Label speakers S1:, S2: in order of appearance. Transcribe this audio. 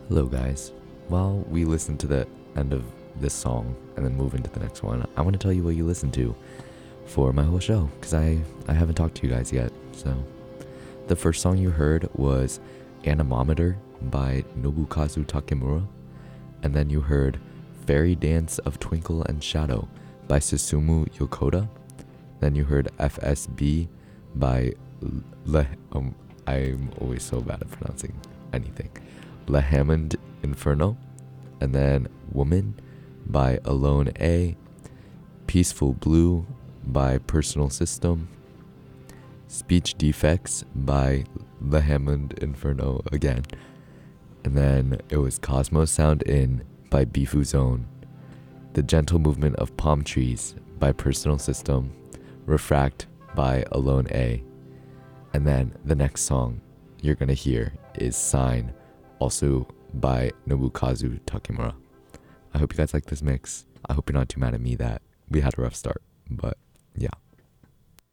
S1: Hello, guys. While we listen to the end of this song and then move into the next one, I want to tell you what you listen to for my whole show because I haven't talked to you guys yet. So, the first song you heard was Anemometer by Nobukazu Takemura, and then you heard Fairy Dance of Twinkle and Shadow by Susumu Yokota. Then you heard FSB by Le. I'm always so bad at pronouncing anything. Le Hammond Inferno, and then Woman by Alone A, Peaceful Blue by Personal System, Speech Defects by Le Hammond Inferno again, and then it was Cosmos Sound In by Bifu Zone, The Gentle Movement of Palm Trees by Personal System, Refract by Alone A, and then the next song you're gonna hear is Sign, also by Nobukazu Takemura. I hope you guys like this mix. I hope you're not too mad at me that we had a rough start, but yeah.